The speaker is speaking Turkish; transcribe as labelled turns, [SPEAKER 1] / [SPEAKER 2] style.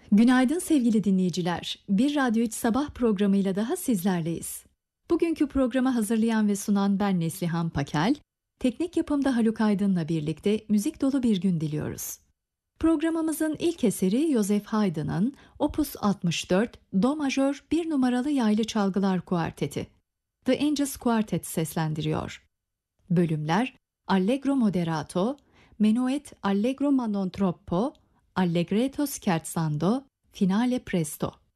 [SPEAKER 1] Günaydın sevgili dinleyiciler. Bir Radyo 3 sabah programıyla daha sizlerleyiz. Bugünkü programı hazırlayan ve sunan ben Neslihan Pakel. Teknik yapımda Haluk Aydın'la birlikte müzik dolu bir gün diliyoruz. Programımızın ilk eseri Joseph Haydn'ın Opus 64 Do majör 1 numaralı yaylı çalgılar kuarteti. The Angels Quartet seslendiriyor. Bölümler Allegro moderato, Menuet Allegro ma non troppo, Allegretto scherzando, Finale presto.